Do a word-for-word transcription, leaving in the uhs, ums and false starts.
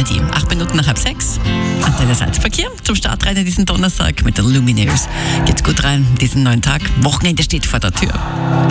Melody. Acht Minuten nach halb sechs. Antenne Salzverkehr zum Start rein in diesen Donnerstag mit den Lumineers. Geht's gut rein, diesen neuen Tag. Wochenende steht vor der Tür.